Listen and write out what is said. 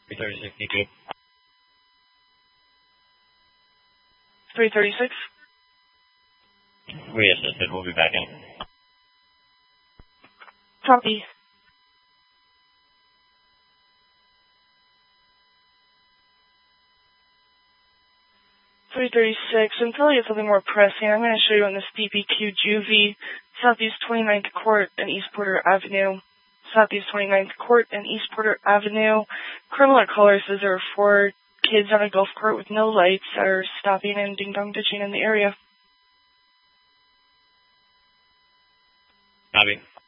336 336? We assisted. We'll be back in. Copy. Until you get something more pressing, I'm going to show you on this DPQ Juvie, Southeast 29th Court and East Porter Avenue. Southeast 29th Court and East Porter Avenue. Criminal color says there are 4 kids on a golf cart with no lights that are stopping and ding-dong ditching in the area. Copy.